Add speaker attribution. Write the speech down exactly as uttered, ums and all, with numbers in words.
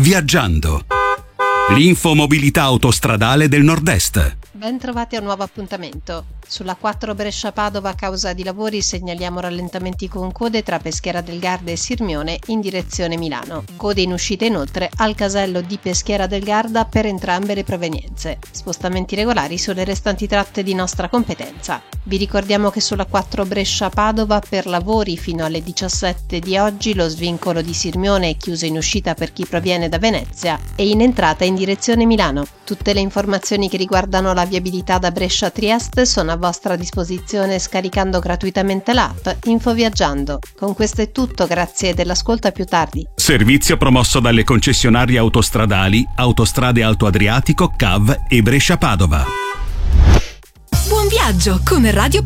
Speaker 1: Viaggiando. L'info mobilità autostradale del Nord-Est.
Speaker 2: Ben trovati a un nuovo appuntamento. Sulla quattro Brescia-Padova a causa di lavori segnaliamo rallentamenti con code tra Peschiera del Garda e Sirmione in direzione Milano. Code in uscita inoltre al casello di Peschiera del Garda per entrambe le provenienze. Spostamenti regolari sulle restanti tratte di nostra competenza. Vi ricordiamo che sulla quattro Brescia-Padova per lavori fino alle diciassette di oggi lo svincolo di Sirmione è chiuso in uscita per chi proviene da Venezia e in entrata in direzione Milano. Tutte le informazioni che riguardano la viabilità da Brescia a Trieste sono a vostra disposizione scaricando gratuitamente l'app Info Viaggiando. Con questo è tutto, grazie dell'ascolto, a più tardi.
Speaker 1: Servizio promosso dalle concessionarie autostradali Autostrade Alto Adriatico, C A V e Brescia Padova.
Speaker 3: Buon viaggio con Radio